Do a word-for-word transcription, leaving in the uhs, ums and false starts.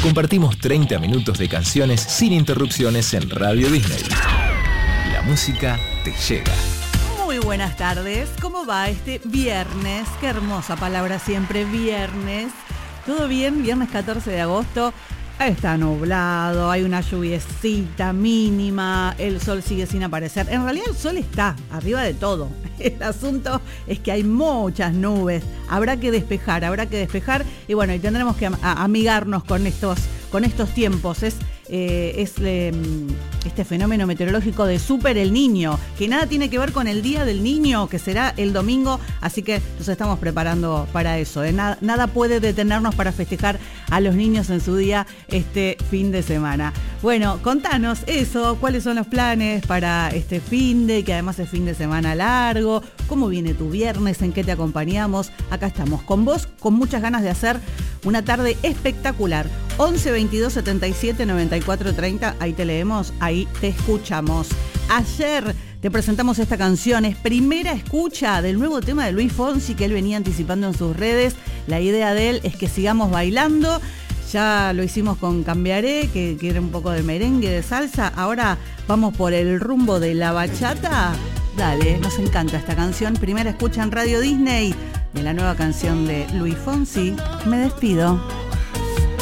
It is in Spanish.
Compartimos treinta minutos de canciones sin interrupciones en Radio Disney. La música te llega. Muy buenas tardes. ¿Cómo va este viernes? Qué hermosa palabra siempre, viernes. ¿Todo bien? Viernes catorce de agosto. Está nublado, hay una lluviecita mínima, el sol sigue sin aparecer. En realidad el sol está arriba de todo. El asunto es que hay muchas nubes. Habrá que despejar, habrá que despejar. Y bueno, y tendremos que am- amigarnos con estos, con estos tiempos. Es, eh, es eh, este fenómeno meteorológico de Súper El Niño, que nada tiene que ver con el Día del Niño, que será el domingo. Así que nos estamos preparando para eso. ¿eh? Nada, nada puede detenernos para festejar a los niños en su día este fin de semana. Bueno, contanos eso, cuáles son los planes para este fin de, que además es fin de semana largo, cómo viene tu viernes, en qué te acompañamos. Acá estamos con vos, con muchas ganas de hacer una tarde espectacular. once veintidós setenta y siete noventa y cuatro treinta, ahí te leemos, ahí te escuchamos. Ayer te presentamos esta canción, es primera escucha del nuevo tema de Luis Fonsi que él venía anticipando en sus redes. La idea de él es que sigamos bailando. Ya lo hicimos con Cambiaré, que, que era un poco de merengue, de salsa. Ahora vamos por el rumbo de la bachata. Dale, nos encanta esta canción. Primera escucha en Radio Disney de la nueva canción de Luis Fonsi. Me despido.